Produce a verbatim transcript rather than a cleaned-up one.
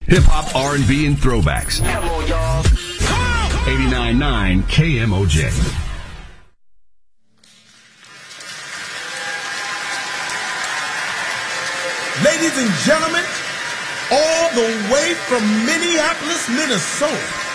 Hip-hop, R and B, and throwbacks. Come on, y'all. eighty-nine point nine K M O J. Ladies and gentlemen, all the way from Minneapolis, Minnesota,